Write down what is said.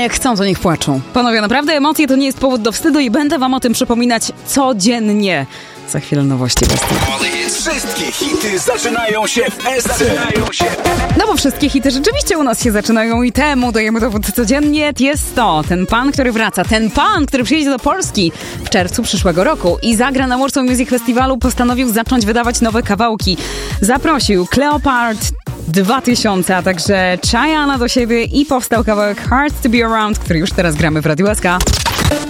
jak chcą, to niech płaczą. Panowie, naprawdę emocje to nie jest powód do wstydu i będę wam o tym przypominać codziennie. Za chwilę nowości. Wszystkie hity zaczynają się w SC. No bo wszystkie hity rzeczywiście u nas się zaczynają i temu dajemy dowód codziennie. Jest to ten pan, który wraca. Ten pan, który przyjedzie do Polski w czerwcu przyszłego roku i zagra na Warsaw Music Festivalu, postanowił zacząć wydawać nowe kawałki. Zaprosił Cleopard 2000, a także Chayana do siebie i powstał kawałek Hard to be Around, który już teraz gramy w Radiu SK.